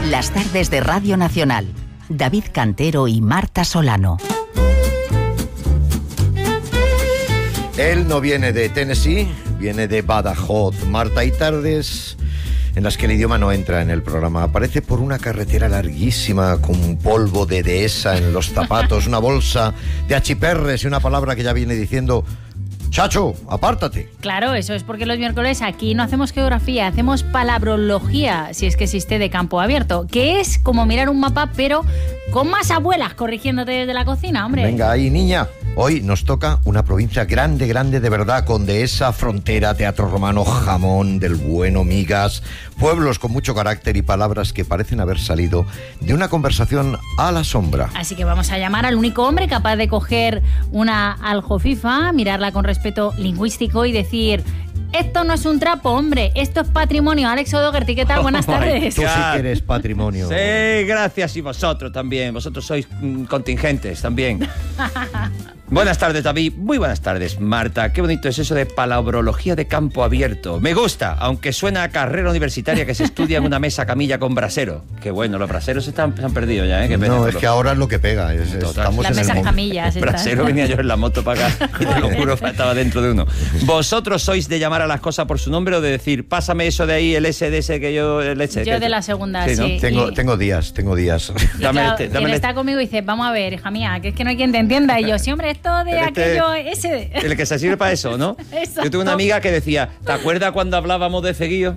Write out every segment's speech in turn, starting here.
Las tardes de Radio Nacional. David Cantero y Marta Solano. Él no viene de Tennessee, viene de Badajoz. Marta, hay tardes en las que el idioma no entra en el programa. Aparece por una carretera larguísima con un polvo de dehesa en los zapatos, una bolsa de achiperres y una palabra que ya viene diciendo: Chacho, apártate. Claro, eso es porque los miércoles aquí no hacemos geografía, hacemos palabrología, si es que existe, de campo abierto, que es como mirar un mapa, pero con más abuelas corrigiéndote desde la cocina, hombre. Venga, ahí, niña. Hoy nos toca una provincia grande, grande de verdad, con dehesa, frontera, teatro romano, jamón del bueno, migas, pueblos con mucho carácter y palabras que parecen haber salido de una conversación a la sombra. Así que vamos a llamar al único hombre capaz de coger una aljofifa, mirarla con respeto lingüístico y decir: esto no es un trapo, hombre, esto es patrimonio. Alex O'Doherty, ¿qué tal? Buenas tardes. Tú sí que eres patrimonio. Sí, gracias, y vosotros también. Vosotros sois contingentes también. Buenas tardes, David. Muy buenas tardes, Marta. Qué bonito es eso de palabrología de campo abierto. Me gusta, aunque suena a carrera universitaria que se estudia en una mesa camilla con brasero. Qué bueno, los braseros se han perdido ya, ¿eh? Qué pena, no, es que ahora es lo que pega. Estamos las en mesas el camillas. El brasero venía yo en la moto para acá y te lo juro, estaba dentro de uno. ¿Vosotros sois de llamar a las cosas por su nombre o de decir: pásame eso de ahí, el S de ese que yo... el S, yo que de la segunda, sí, ¿no? sí. Tengo días. Y claro, quien está conmigo dice: vamos a ver, hija mía, que es que no hay quien te entienda. Y yo: sí, hombre, esto de aquello, ese. El que se sirve para eso, ¿no? Exacto. Yo tuve una amiga que decía: ¿te acuerdas cuando hablábamos de ceguillo?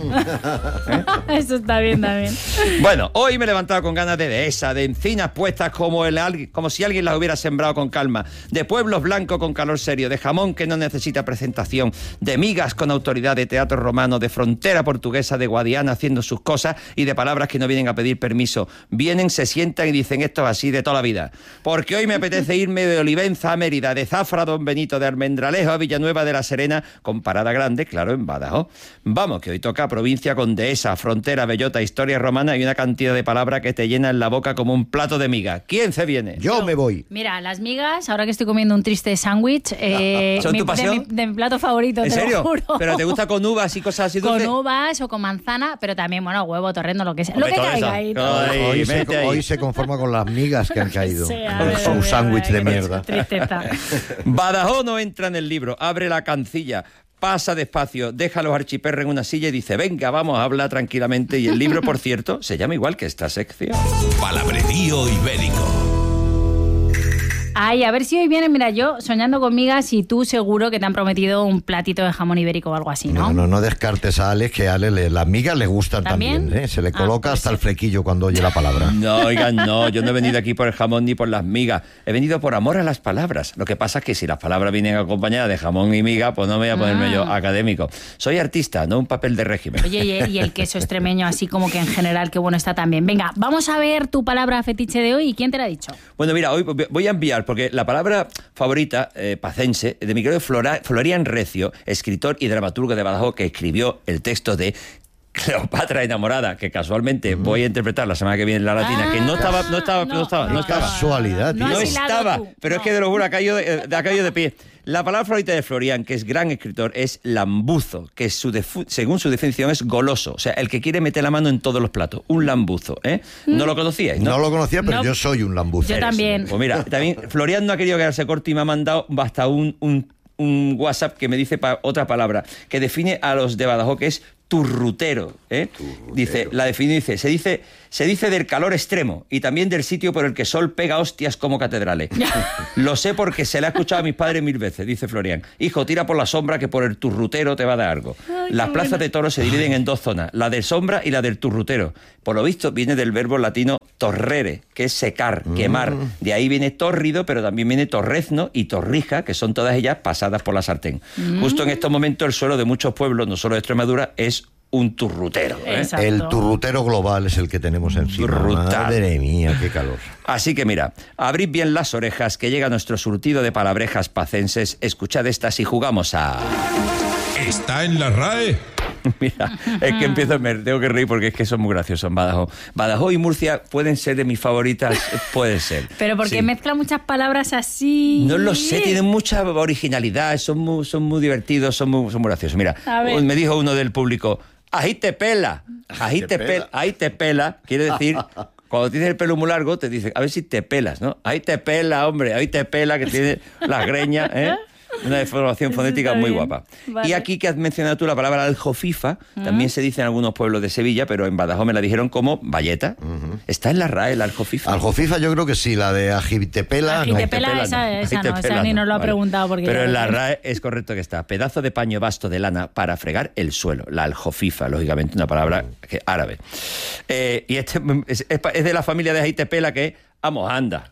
Eso está bien también. Bueno, hoy me he levantado con ganas de dehesa, de encinas puestas como si alguien las hubiera sembrado con calma, de pueblos blancos con calor serio, de jamón que no necesita presentación, de migas con autoridad, de teatro romano, de frontera portuguesa, de Guadiana haciendo sus cosas y de palabras que no vienen a pedir permiso. Vienen, se sientan y dicen: esto es así de toda la vida. Porque hoy me apetece irme de Olivenza a Mérida, de Zafra a Don Benito, de Almendralejo a Villanueva de la Serena, con parada grande, claro, en Badajoz. Vamos, que hoy toca provincia con dehesa, frontera, bellota, historia romana y una cantidad de palabras que te llenan la boca como un plato de migas. ¿Quién se viene? Yo me voy. Mira, las migas, ahora que estoy comiendo un triste sándwich, ¿Son tu pasión? de mi plato favorito, ¿En te serio? lo juro. ¿Pero te gusta con uvas y cosas así dulces? Con uvas o con manzana, pero también, bueno, huevo, torrendo, lo que sea. Hombre, lo que todo caiga eso. ahí. Ay, Hoy se conforma con las migas que han caído. Sí, Con su sándwich de mierda. Tristeza. Badajoz no entra en el libro, abre la cancilla, pasa despacio, deja los archiperros en una silla y dice: venga, vamos a hablar tranquilamente. Y el libro, por cierto, se llama igual que esta sección. Palabrerío ibérico. Ay, a ver si hoy viene, mira, yo soñando con migas y tú seguro que te han prometido un platito de jamón ibérico o algo así, ¿no? No descartes a Alex, que a Alex las migas le gustan también, ¿eh? Se le coloca pues hasta el flequillo cuando oye la palabra. No, oigan, no, yo no he venido aquí por el jamón ni por las migas. He venido por amor a las palabras. Lo que pasa es que si las palabras vienen acompañadas de jamón y miga, pues no me voy a ponerme yo académico. Soy artista, no un papel de régimen. Oye, y el queso extremeño, así como que en general, qué bueno está también. Venga, vamos a ver tu palabra fetiche de hoy. ¿Y quién te la ha dicho? Bueno, mira, hoy voy a enviar, porque la palabra favorita pacense de mi querido Florian Recio, escritor y dramaturgo de Badajoz, que escribió el texto de Cleopatra enamorada, que casualmente voy a interpretar la semana que viene en la Latina, que no estaba. Casualidad, tío. No has hilado estaba, tú. pero es que de lo juro ha caído de pie. La palabra favorita de Florian, que es gran escritor, es lambuzo, que según su definición es goloso. O sea, el que quiere meter la mano en todos los platos. Un lambuzo, ¿eh? ¿No lo conocíais? No lo conocía, pero No. yo soy un lambuzo. Yo también. Pues mira, también Florian no ha querido quedarse corto y me ha mandado hasta un WhatsApp que me dice otra palabra, que define a los de Badajoz, que es turrutero, ¿eh? Turrutero. Dice, la definición se dice del calor extremo y también del sitio por el que sol pega hostias como catedrales. Lo sé porque se le ha escuchado a mis padres 1000 veces, dice Florian. Hijo, tira por la sombra que por el turrutero te va a dar algo. Las plazas de toros se dividen en dos zonas, la de sombra y la del turrutero. Por lo visto viene del verbo latino torrere, que es secar, quemar. De ahí viene tórrido, pero también viene torrezno y torrija, que son todas ellas pasadas por la sartén. Justo en estos momentos el suelo de muchos pueblos, no solo de Extremadura, es un turrutero, ¿eh? El turrutero global es el que tenemos encima. Brutal. Madre mía, qué calor. Así que mira, abrid bien las orejas, que llega nuestro surtido de palabrejas pacenses. Escuchad estas y jugamos a... ¿Está en la RAE? Mira, es que tengo que reír porque es que son muy graciosos en Badajoz. Badajoz y Murcia pueden ser de mis favoritas, puede ser. Pero porque sí. mezcla muchas palabras así. No lo sé, tienen mucha originalidad, son muy divertidos, son muy graciosos. Mira, me dijo uno del público: ¡ahí te pela! ahí te pela, quiere decir... Cuando tienes el pelo muy largo, te dicen, a ver si te pelas, ¿no? Ahí te pela, hombre, ahí te pela, que tiene las greñas, ¿eh? Una deformación fonética muy guapa. Vale. Y aquí que has mencionado tú la palabra aljofifa, también se dice en algunos pueblos de Sevilla, pero en Badajoz me la dijeron como bayeta. ¿Está en la RAE la aljofifa? Aljofifa yo creo que sí, la de ajitepela. Ajitepela, esa ni nos lo ha preguntado. Porque pero en la RAE es correcto que está. Pedazo de paño vasto de lana para fregar el suelo. La aljofifa, lógicamente, una palabra árabe. Y es de la familia de ajitepela que Amojanda.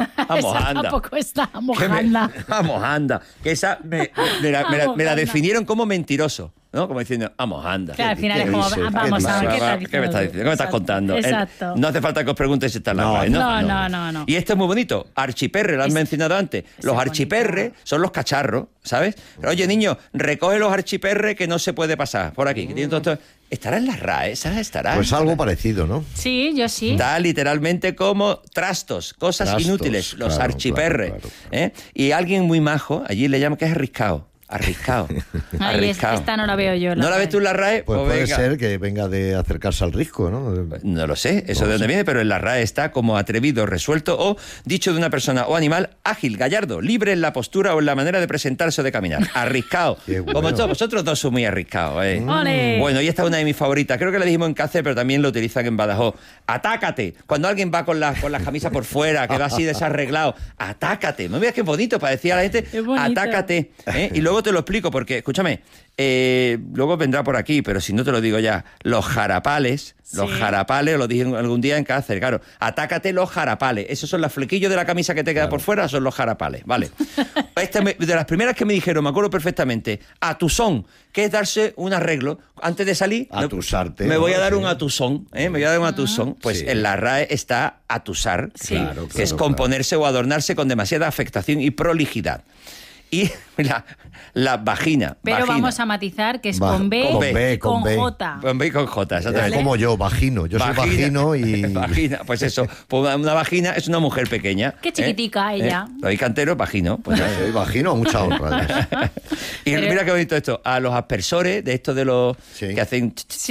Tampoco está Amojanda. Amojanda. Que esa me la definieron como mentiroso, ¿no? Como diciendo, Amojanda. Claro, al final es como, vamos a ver, ¿qué me estás diciendo? ¿Qué me estás contando? Exacto. No hace falta que os preguntes si está en la RAE, ¿no? No. Y esto es muy bonito. Archiperre, lo has mencionado antes. Los archiperres son los cacharros, ¿sabes? Pero, oye, niño, recoge los archiperres que no se puede pasar por aquí. Que tienen todo esto. ¿Estará en la RAE? ¿Estará? Pues algo parecido, ¿no? Sí, yo sí. Está literalmente como trastos, cosas inútiles, los claro, archiperres. Claro. ¿Eh? Y alguien muy majo, allí le llama que es arriscado. Arriscado. Esta no la veo yo. ¿No la ves tú en la RAE? Pues puede ser que venga de acercarse al risco, ¿no? No lo sé, eso de dónde viene, pero en la RAE está como atrevido, resuelto o dicho de una persona o animal ágil, gallardo, libre en la postura o en la manera de presentarse o de caminar. Arriscado. Bueno. Como todos vosotros dos sois muy arriscados, ¿eh? ¡Ole! Bueno, y esta es una de mis favoritas. Creo que la dijimos en Cáceres, pero también lo utilizan en Badajoz. Atácate. Cuando alguien va con las camisas por fuera, que va así desarreglado. Atácate. No veas qué bonito para decir a la gente, atácate. Y luego te lo explico porque, escúchame, luego vendrá por aquí, pero si no te lo digo ya, los jarapales, lo dije algún día en Cáceres, claro, atácate los jarapales, esos son los flequillos de la camisa que te queda por fuera, son los jarapales, vale. De las primeras que me dijeron, me acuerdo perfectamente, atusón, que es darse un arreglo, antes de salir, atusarte, me voy a dar un atusón, me voy a dar un atusón, pues en la RAE está atusar, que es componerse o adornarse con demasiada afectación y prolijidad. Y la vagina. Pero vagina. Vamos a matizar que es con B, con J. Con B y con J, exactamente. Como yo, vagino. Yo soy vagino y... Vagina, pues eso. Pues una vagina es una mujer pequeña. Qué chiquitica ella. David Cantero, vagino. Pues soy vagino, mucha honra. Y mira qué bonito esto. A los aspersores de estos de los que hacen...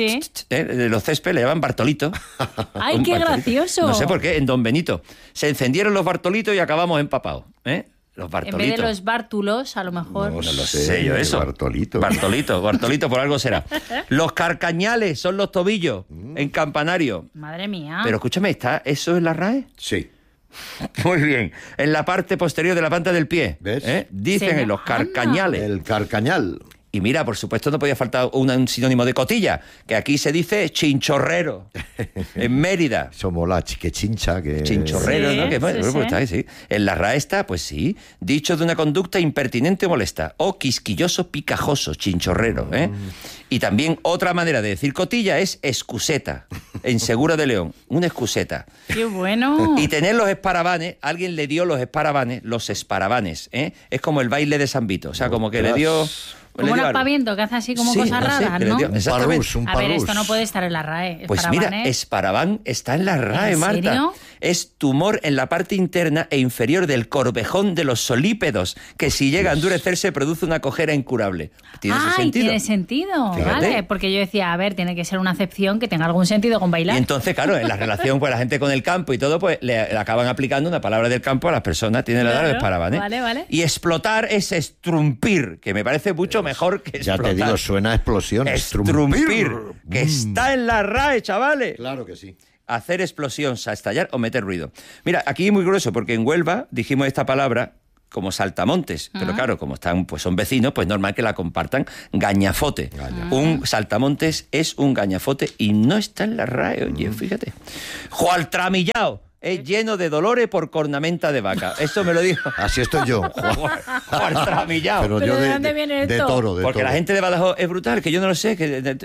de los césped le llaman Bartolito. ¡Ay, qué gracioso! No sé por qué, en Don Benito. Se encendieron los Bartolitos y acabamos empapados, Los Bartolitos. En vez de los bártulos, a lo mejor. No lo sé yo eso. Bartolito, por algo será. Los carcañales son los tobillos en campanario. Madre mía. Pero escúchame, ¿eso es la RAE? Sí. Muy bien. En la parte posterior de la planta del pie. ¿Ves? Dicen los carcañales. El carcañal. Y mira, por supuesto, no podía faltar un sinónimo de cotilla, que aquí se dice chinchorrero, en Mérida. Somos la chiquechincha que... Chinchorrero, ¿no? Que, bueno, pues está ahí, sí. En la RAE está, pues sí, dicho de una conducta impertinente o molesta, o quisquilloso, picajoso, chinchorrero, Y también otra manera de decir cotilla es excuseta, en Segura de León, una excuseta. ¡Qué bueno! Y tener los esparabanes, alguien le dio los esparabanes, Es como el baile de San Vito, o sea, como que le dio... Como un aspaviento que hace así como cosas raras, ¿no? Exactamente. A ver, esto no puede estar en la RAE. Pues mira, esparaván está en la RAE, Marta. ¿En serio? Es tumor en la parte interna e inferior del corvejón de los solípedos, que si llega a endurecerse produce una cojera incurable. ¿Tiene ese sentido? Tiene sentido, Fíjate. Vale, porque yo decía, a ver, tiene que ser una acepción que tenga algún sentido con bailar. Y entonces, claro, en la relación, pues la gente con el campo y todo, pues le acaban aplicando una palabra del campo a las personas, tiene la edad de esparaván, Vale. Y explotar es estrumpir, que me parece mucho mejor que explotar. Ya te digo, suena a explosión. Estrumpir, que está en la RAE, chavales. Claro que sí. Hacer explosión, estallar o meter ruido. Mira, aquí es muy grueso, porque en Huelva dijimos esta palabra como saltamontes, pero claro, como están, pues son vecinos, pues normal que la compartan. Gañafote. Un saltamontes es un gañafote y no está en la RAE, oye, fíjate. Jualtramillao. Es lleno de dolores por cornamenta de vaca. Esto me lo dijo. Así estoy yo. Jualtramillao. Pero yo ¿de dónde viene esto? de toro. Porque la gente de Badajoz es brutal, que yo no lo sé.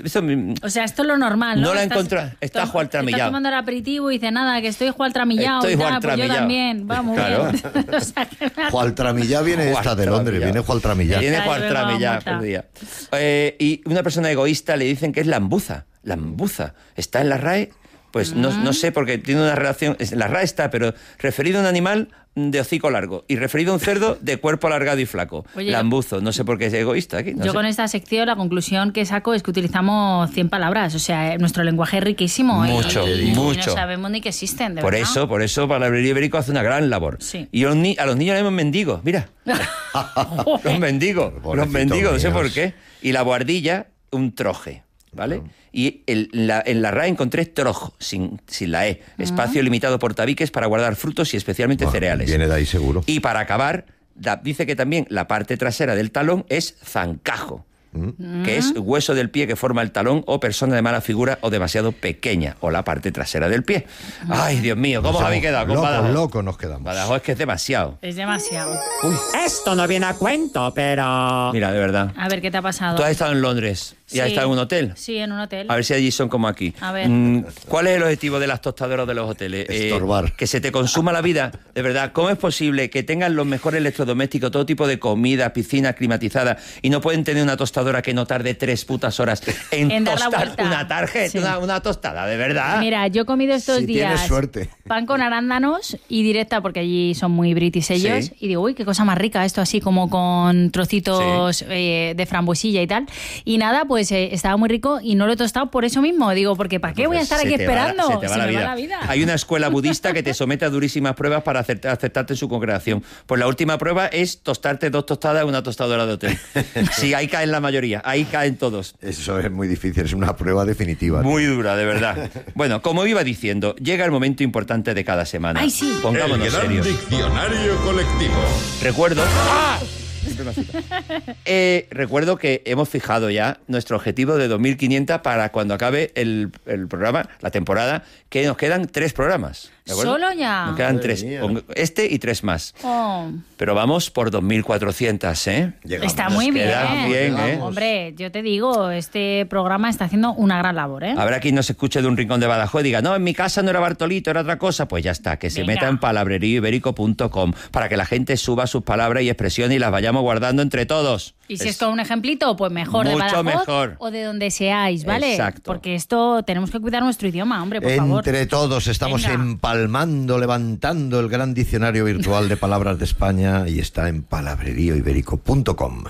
O sea, esto es lo normal, ¿no? No la encuentro. Está jualtramillao. Estás tomando el aperitivo y dice, nada, que estoy jualtramillao. Estoy Pues jualtramillao. yo también. Vamos, claro. bien. O sea, Jualtramillá viene esta de Londres, viene Jualtramillá. Viene Jualtramillá. Y una persona egoísta le dicen que es lambuza. Lambuza. Está en la RAE. Pues no sé, porque tiene una relación... La RAE está, pero referido a un animal de hocico largo y referido a un cerdo de cuerpo alargado y flaco. Oye, Lambuzo, no sé por qué es egoísta aquí. No yo sé. con esta sección la conclusión que saco es que utilizamos 100 palabras. O sea, nuestro lenguaje es riquísimo. Mucho, y mucho. no sabemos ni que existen, de Por verdad. eso Palabrería Ibérico hace una gran labor. Sí. Y a los niños le llaman mendigos, mira. Los mendigos, no sé por qué. Y la buhardilla, un troje, ¿vale? Y en la RAE encontré trojo, sin la E. Espacio limitado por tabiques para guardar frutos y especialmente cereales. Viene de ahí seguro. Y para acabar, dice que también la parte trasera del talón es zancajo, que es hueso del pie que forma el talón o persona de mala figura o demasiado pequeña, o la parte trasera del pie. Ay, Dios mío, ¿cómo os habéis quedado con Badajoz? Locos nos quedamos. Badajoz es que es demasiado. Es demasiado. Esto no viene a cuento, pero... Mira, de verdad. A ver, ¿qué te ha pasado? Tú has estado en Londres y has Sí. estado en un hotel. Sí, en un hotel. A ver si allí son como aquí. A ver. ¿Cuál es el objetivo de las tostadoras de los hoteles? Estorbar. Que se te consuma la vida. De verdad, ¿cómo es posible que tengan los mejores electrodomésticos, todo tipo de comida, piscinas climatizadas, y no pueden tener una tostadora que no tarde 3 putas horas en dar la tostar vuelta? una tarjeta, Sí. una tostada, de verdad? Mira, yo he comido estos Si días tienes suerte. pan con arándanos y directa, porque allí son muy british ellos, Sí. y digo, uy, qué cosa más rica, esto así como con trocitos de frambuesilla y tal. Y nada, pues estaba muy rico y no lo he tostado por eso mismo. Digo, porque ¿para qué voy a estar Se aquí te va esperando? se te va Se la me vida. va la vida. Hay una escuela budista que te somete a durísimas pruebas para aceptarte en su congregación. Pues la última prueba es tostarte 2 tostadas en una tostadora de hotel. Sí, ahí caen la mayoría, ahí caen todos. Eso es muy difícil, es una prueba definitiva. Muy dura, de verdad. Bueno, como iba diciendo, llega el momento importante de cada semana. Ay, sí. El Pongámonos gran serios. diccionario colectivo. Recuerdo... ¡Ah! Siempre me cita. Recuerdo que hemos fijado ya nuestro objetivo de 2.500 para cuando acabe el programa, la temporada, que nos quedan 3 programas. ¿de acuerdo? ¿Solo ya? Nos quedan Madre 3. mía. Este y 3 más. Oh, Pero vamos por 2.400, ¿eh? Llegamos. está muy bien. queda bien, ¿eh? Hombre, yo te digo, este programa está haciendo una gran labor, ¿eh? Habrá quien nos escuche de un rincón de Badajoz y diga, no, en mi casa no era Bartolito, era otra cosa. Pues ya está, que se Venga. meta en palabrerioiberico.com para que la gente suba sus palabras y expresiones y las vayamos guardando entre todos. Y si es con un ejemplito, pues mejor de Mucho Badajoz mejor. o de donde seáis, ¿vale? Exacto. Porque esto tenemos que cuidar nuestro idioma, hombre, por favor. Entre todos estamos Venga. empalmando, levantando el gran diccionario virtual de palabras de España y está en palabrerioiberico.com.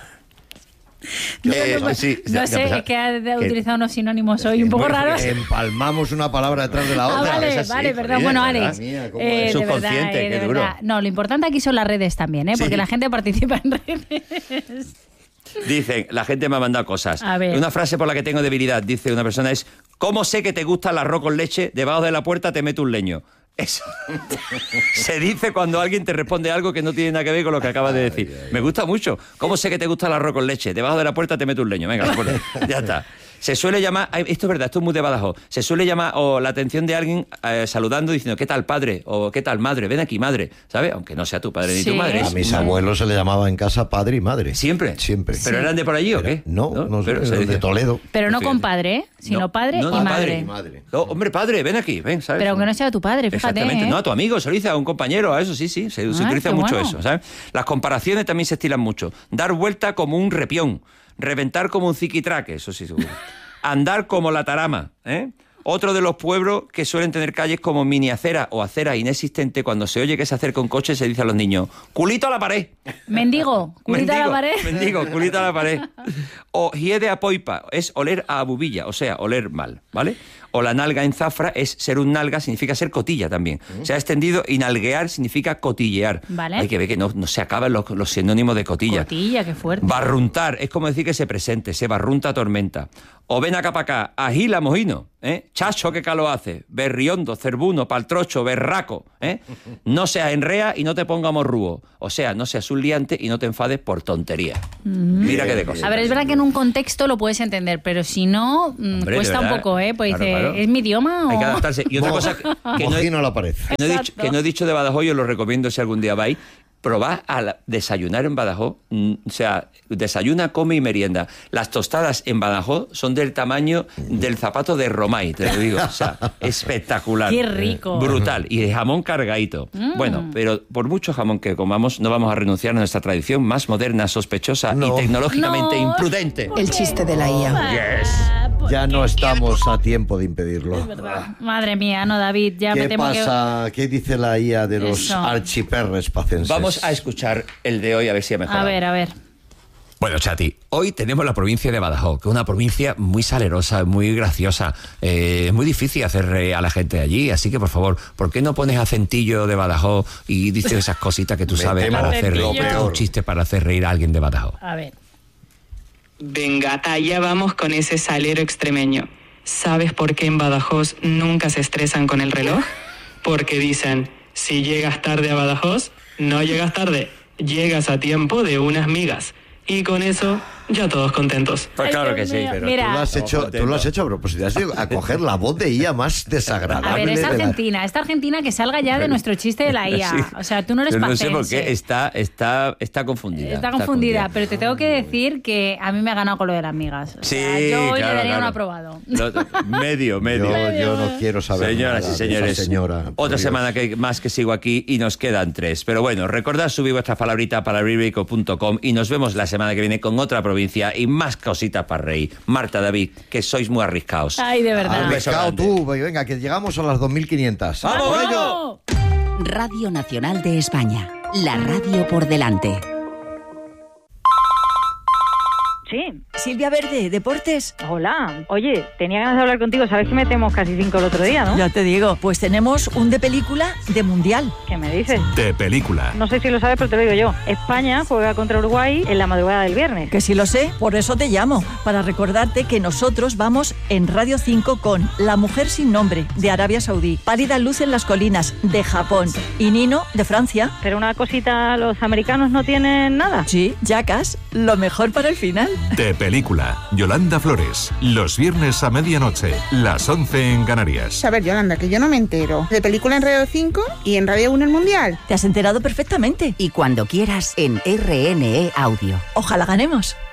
Sí, No sé, es que ha utilizado unos sinónimos hoy un poco raros. Empalmamos una palabra detrás de la Ah, otra. vale, es así, vale, joder, perdón. Bueno, de Ale, verdad. Mía, ¿cómo es? de verdad, Subconsciente, de qué verdad. duro. No, lo importante aquí son las redes también, ¿eh? Porque Sí. la gente participa en redes. Dicen, la gente me ha mandado cosas. A ver. Una frase por la que tengo debilidad, dice una persona, es ¿cómo sé que te gusta el arroz con leche? Debajo de la puerta te meto un leño. Eso se dice cuando alguien te responde algo que no tiene nada que ver con lo que acabas de decir. Me gusta mucho. ¿Cómo sé que te gusta el arroz con leche? Debajo de la puerta te meto un leño. Venga, pues, ya está. Se suele llamar, esto es verdad, esto es muy de Badajoz, se suele llamar la atención de alguien saludando diciendo ¿qué tal padre? O ¿qué tal madre? Ven aquí madre, ¿sabes? Aunque no sea tu padre ni Sí. tu madre. A mis abuelos se le llamaba en casa padre y madre. ¿Siempre? Siempre. ¿Pero eran de por allí o qué? No, no, pero se de dice- Toledo. Pero no Fíjate. compadre, ¿eh? Sino No, padre no, y no, madre. padre y madre. No, hombre, padre, ven aquí, ven, ¿sabes? Pero aunque no sea tu padre, fíjate, Exactamente. ¿eh? No, a tu amigo, se lo dice a un compañero, a eso sí, se utiliza qué mucho bueno. eso, ¿sabes? Las comparaciones también se estilan mucho. Dar vuelta como un repión, reventar como un ziquitraque, eso sí seguro. Andar como la tarama, ¿eh? Otro de los pueblos que suelen tener calles como mini acera o acera inexistente, cuando se oye que se acerca un coche se dice a los niños, culito a la pared. Mendigo, culita a la pared. Mendigo, culito a la pared. O hiede a poipa, es oler a bubilla, o sea, oler mal, ¿vale? O la nalga en zafra es ser un nalga, significa ser cotilla también. Se ha extendido y nalguear significa cotillear. Vale. Hay que ver que no se acaban los sinónimos de cotilla. Cotilla, qué fuerte. Barruntar es como decir que se presente, se barrunta tormenta. O ven acá para acá, agila mojino, ¿eh? Chacho, qué calor hace. Berriondo, cerbuno, paltrocho, berraco, ¿eh? No seas enrea y no te pongamos rúo. O sea, no seas un liante y no te enfades por tontería. Mira qué de cosas. A ver, es verdad que en un contexto lo puedes entender, pero si no, Hombre, cuesta de un verdad. poco, ¿eh? Pues Claro, dice, claro. ¿es mi idioma o...? Hay que adaptarse. Y otra cosa que no he, Mojino a la pared. Exacto. que no he dicho de Badajoz, yo lo recomiendo si algún día vais. Probad a desayunar en Badajoz, o sea, desayuna, come y merienda. Las tostadas en Badajoz son del tamaño del zapato de Romay, te lo digo. O sea, espectacular. ¡Qué rico! Brutal. Y de jamón cargadito. Bueno, pero por mucho jamón que comamos, no vamos a renunciar a nuestra tradición más moderna, sospechosa No. y tecnológicamente No. imprudente. El chiste de la IA. Yes. Ya no estamos a tiempo de impedirlo. Es verdad. Madre mía, no, David, ya me ¿Qué temo pasa? ¿Qué dice la IA de los Eso. archiperres pacenses? Vamos a escuchar el de hoy a ver si ha mejorado. A ver. Bueno, Chati, hoy tenemos la provincia de Badajoz, que es una provincia muy salerosa, muy graciosa. Es muy difícil hacer reír a la gente de allí, así que, por favor, ¿por qué no pones acentillo de Badajoz y dices esas cositas que tú sabes temo para hacer lo reír, peor. un chiste para hacer reír a alguien de Badajoz? A ver. Venga, allá vamos con ese salero extremeño. ¿Sabes por qué en Badajoz nunca se estresan con el reloj? Porque dicen, si llegas tarde a Badajoz, no llegas tarde, llegas a tiempo de unas migas. Y con eso, ya todos contentos. Pues Ay, claro Dios que sí. mío. Pero Mira. tú lo has hecho a propósito. Has ido a coger la voz de IA más desagradable. A ver, es de la- Argentina. Esta Argentina que salga ya de nuestro chiste de la IA. Sí. O sea, tú no eres Pero pacense. no sé por qué está confundida. Está confundida, pero te tengo que decir que a mí me ha ganado con lo de las migas. O Sí, sea, yo hoy claro, le daría un claro. aprobado. Medio. Yo no quiero saber Señoras nada y de señores, esa señora. Por otra Dios. semana más que sigo aquí y nos quedan 3. Pero bueno, recordad subir vuestras palabritas para ribrico.com y nos vemos la semana que viene con otra provincia y más cositas para reír. Marta, David, que sois muy arriscados. Ay, de verdad. Un beso Pescado grande. tú, venga, que llegamos a las 2500. ¡Vamos, ¡Por ello! ¡Vamos! Radio Nacional de España. La radio por delante. Sí, Silvia Verde, Deportes. hola. Oye, tenía ganas de hablar contigo. Sabes que metemos casi 5 el otro día, ¿no? Ya te digo, pues tenemos un de película de mundial. ¿Qué me dices? De película. No sé si lo sabes, pero te lo digo yo. España juega contra Uruguay en la madrugada del viernes. Que sí lo sé, por eso te llamo, para recordarte que nosotros vamos en Radio 5 con La mujer sin nombre, de Arabia Saudí, Pálida luz en las colinas, de Japón, y Nino, de Francia. Pero una cosita, ¿los americanos no tienen nada? Sí, Jackass, lo mejor para el final. De película. Yolanda Flores. Los viernes a medianoche. Las 11 en Canarias. A ver, Yolanda, que yo no me entero. De película en Radio 5 y en Radio 1 el Mundial. Te has enterado perfectamente. Y cuando quieras en RNE Audio. Ojalá ganemos.